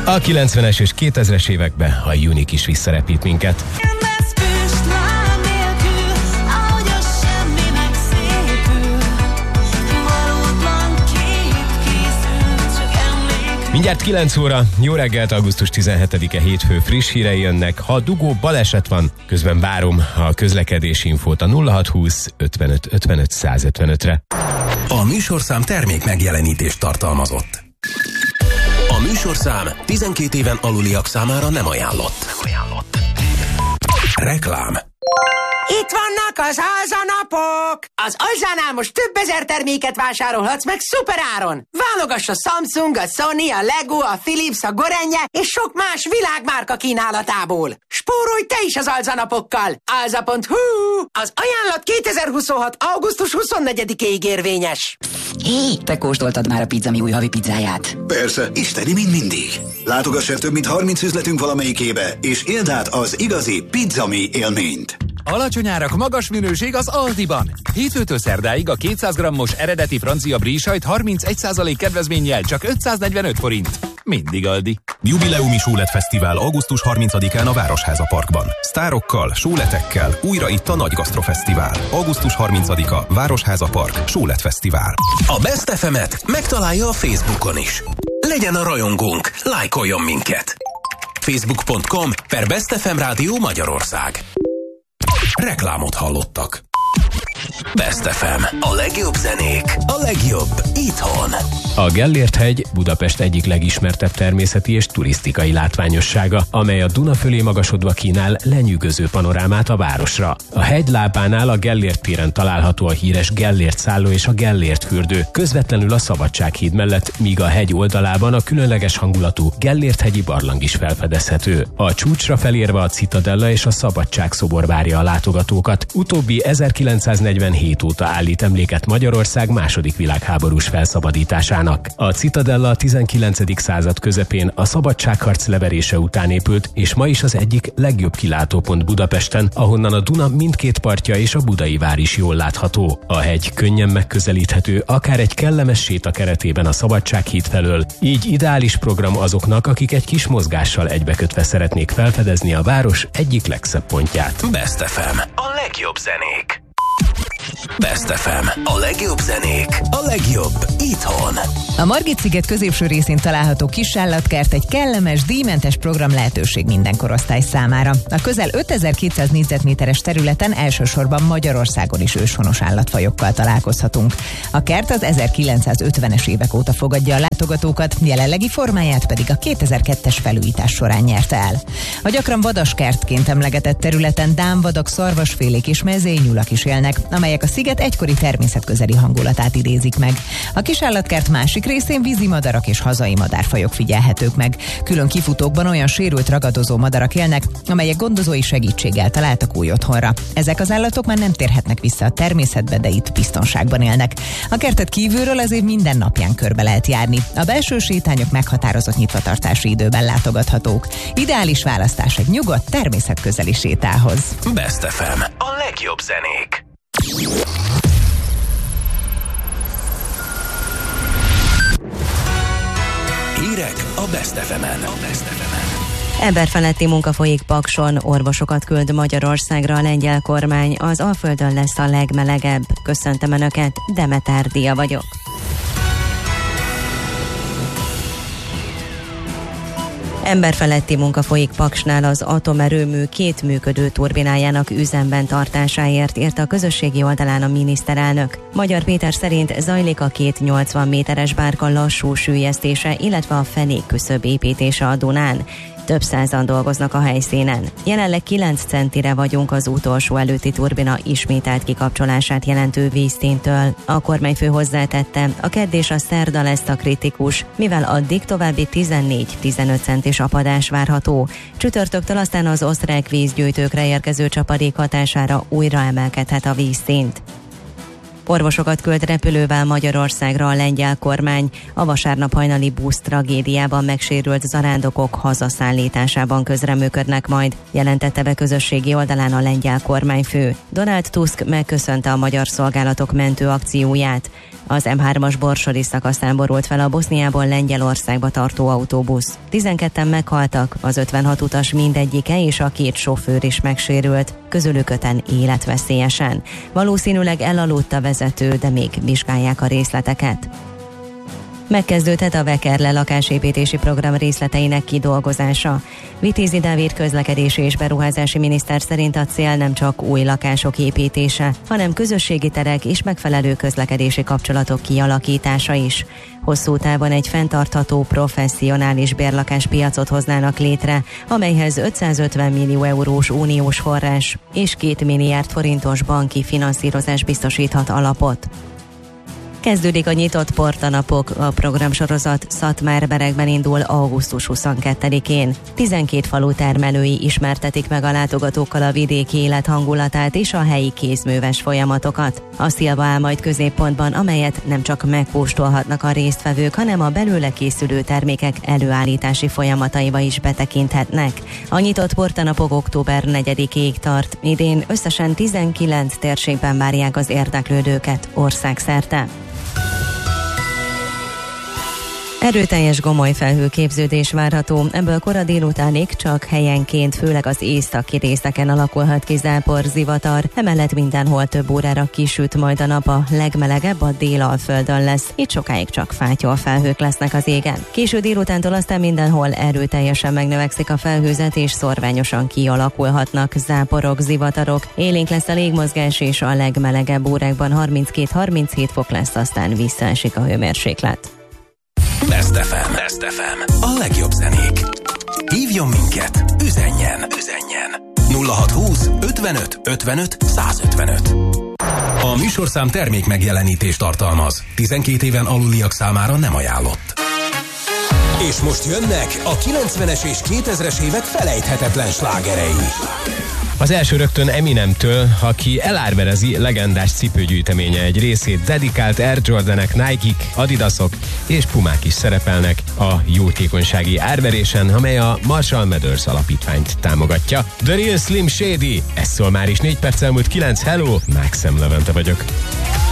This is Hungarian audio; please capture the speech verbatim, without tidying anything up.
A kilencvenes és kétezres években a Unique is visszarepít minket. Mindjárt kilenc óra, jó reggelt, augusztus tizenhetedike hétfő, friss hírei jönnek. Ha dugó baleset van, közben várom a közlekedési infót a nulla hatszázhúsz ötvenöt ötvenöt százötvenötre. A műsorszám termék megjelenítést tartalmazott. A műsorszám tizenkét éven aluliak számára nem ajánlott. Nem ajánlott. Reklám. Itt vannak az alzanapok! Az Alzánál most több ezer terméket vásárolhatsz meg szuperáron! Válogass a Samsung, a Sony, a Lego, a Philips, a Gorenje és sok más világmárka kínálatából! Spórolj te is az alzanapokkal! alza pont hu! Az ajánlat kétezer-huszonhat. augusztus huszonnegyedikéig érvényes! Hé, te kóstoltad már a Pizzami új havi pizzáját? Persze, isteni, mint mindig. Látogass el több mint harminc üzletünk valamelyikébe, és éld át az igazi Pizzami élményt. Alacsony árak, magas minőség az Aldiban. Hétfőtől szerdáig a kétszáz grammos eredeti francia brísajt harmincegy százalék kedvezménnyel csak ötszáznegyvenöt forint. Mindig Aldi. Jubileumi Sólet Fesztivál augusztus harmincadikán a Városháza Parkban. Sztárokkal, sóletekkel, újra itt a Nagy Gasztrofesztivál. augusztus harmincadika, Városháza Park, Sólet Fesztivál. A Best ef emet megtalálja a Facebookon is. Legyen a rajongónk, lájkoljon minket. facebook pont com per Best ef em Rádió Magyarország. Reklámot hallottak. Best ef em. A legjobb zenék, a legjobb itthon. A Gellért-hegy Budapest egyik legismertebb természeti és turisztikai látványossága, amely a Duna fölé magasodva kínál lenyűgöző panorámát a városra. A hegy lábánál a Gellért téren található a híres Gellért szálló és a Gellért fürdő, közvetlenül a Szabadsághíd mellett, míg a hegy oldalában a különleges hangulatú Gellért-hegyi barlang is felfedezhető. A csúcsra felérve a Citadella és a Szabadságszobor várja a látogatókat. Utóbbi ezerkilencszáznegyvenhét óta állít emléket Magyarország második világháborús felszabadításának. A Citadella a tizenkilencedik század közepén a szabadságharc leverése után épült, és ma is az egyik legjobb kilátópont Budapesten, ahonnan a Duna mindkét partja és a Budai vár is jól látható. A hegy könnyen megközelíthető, akár egy kellemes séta keretében a Szabadsághíd felől, így ideális program azoknak, akik egy kis mozgással egybekötve szeretnék felfedezni a város egyik legszebb pontját. Best ef em. A legjobb zenék. Best ef em. A legjobb zenék, a legjobb itthon. A Margit-sziget középső részén található kisállatkert egy kellemes, díjmentes program lehetőség minden korosztály számára. A közel ötezer-kétszáz négyzetméteres területen elsősorban Magyarországon is őshonos állatfajokkal találkozhatunk. A kert az ezerkilencszázötvenes évek óta fogadja a látogatókat, jelenlegi formáját pedig a kétezer-kettes felújítás során nyerte el. A gyakran vadaskertként emlegetett területen dámvadak, szarvasfélék és mezőnyulak is élnek, amelyek a sziget egykori természetközeli hangulatát idézik meg. A kisállatkert másik részén vízimadarak és hazai madárfajok figyelhetők meg. Külön kifutókban olyan sérült ragadozó madarak élnek, amelyek gondozói segítséggel találtak új otthonra. Ezek az állatok már nem térhetnek vissza a természetbe, de itt biztonságban élnek. A kertet kívülről az év minden napján körbe lehet járni. A belső sétányok meghatározott nyitvatartási időben látogathatók. Ideális választás egy nyugodt, természetközeli sétához. Best ef em. A legjobb zenék. Hírek a Best ef emen. A Best ef emen. Emberfeletti munka folyik Pakson, orvosokat küld Magyarországra a lengyel kormány, az Alföldön lesz a legmelegebb. Köszöntöm Önöket, Demeter Dia vagyok. Emberfeletti munka folyik Paksnál az atomerőmű két működő turbinájának üzemben tartásáért, írta a közösségi oldalán a miniszterelnök. Magyar Péter szerint zajlik a két nyolcvan méteres bárka lassú süllyesztése, illetve a fenékküszöb építése a Dunán. Több százan dolgoznak a helyszínen. Jelenleg kilenc centire vagyunk az utolsó előtti turbina ismételt kikapcsolását jelentő vízszintől. A kormányfő hozzátette, a kedd és a szerda lesz a kritikus, mivel addig további tizennégy-tizenöt centis apadás várható. Csütörtöktől aztán az osztrák vízgyűjtőkre érkező csapadék hatására újra emelkedhet a vízszint. Orvosokat küld repülővel Magyarországra a lengyel kormány. A vasárnap hajnali busz tragédiában megsérült zarándokok hazaszállításában közreműködnek majd, jelentette be közösségi oldalán a lengyel kormányfő. Donald Tusk megköszönte a magyar szolgálatok mentőakcióját. Az em hármas borsodi szakaszán borult fel a Boszniából Lengyelországba tartó autóbusz. tizenketten meghaltak, az ötvenhat utas mindegyike és a két sofőr is megsérült, közülük öten életveszélyesen. Valószínűleg elaludt a vezető, de még vizsgálják a részleteket. Megkezdődhet a Vekerle lakásépítési program részleteinek kidolgozása. Vitézi Dávid közlekedési és beruházási miniszter szerint a cél nem csak új lakások építése, hanem közösségi terek és megfelelő közlekedési kapcsolatok kialakítása is. Hosszú távon egy fenntartható, professzionális bérlakáspiacot hoznának létre, amelyhez ötszázötven millió eurós uniós forrás és két milliárd forintos banki finanszírozás biztosíthat alapot. Kezdődik a nyitott portanapok, a programsorozat Szatmár-Berekben indul augusztus huszonkettedikén. tizenkét falu termelői ismertetik meg a látogatókkal a vidéki élet hangulatát és a helyi kézműves folyamatokat. A szilva áll majd középpontban, amelyet nem csak megkóstolhatnak a résztvevők, hanem a belőle készülő termékek előállítási folyamataiba is betekinthetnek. A nyitott portanapok október negyedikéig tart. Idén összesen tizenkilenc térségben várják az érdeklődőket országszerte. Erőteljes gomoly felhőképződés várható, ebből kora délutánig csak helyenként, főleg az északi részeken alakulhat ki zápor, zivatar, emellett mindenhol több órára kisüt majd a nap, a legmelegebb a Délalföldön lesz, itt sokáig csak fátyol felhők lesznek az égen. Késő délutántól aztán mindenhol erőteljesen megnövekszik a felhőzet és szorványosan kialakulhatnak záporok, zivatarok, élénk lesz a légmozgás és a legmelegebb órákban harminckét-harminchét fok lesz, aztán visszaesik a hőmérséklet. Best ef em. Best ef em. A legjobb zenék. Hívjon minket, üzenjen, üzenjen. nulla hat húsz ötvenöt ötvenöt százötvenöt. A műsorszám termék megjelenítést tartalmaz. tizenkét éven aluliak számára nem ajánlott. És most jönnek a kilencvenes és kétezres évek felejthetetlen slágerei. Az első rögtön Eminemtől, aki elárverezi legendás cipőgyűjteménye egy részét, dedikált Air Jordanek, Nike-k, Adidasok és Pumák is szerepelnek a jótékonysági árverésen, amely a Marshall Mathers alapítványt támogatja. The Real Slim Shady, ez szól már is négy perc elmúlt kilenc, hello, Maxim Levente vagyok.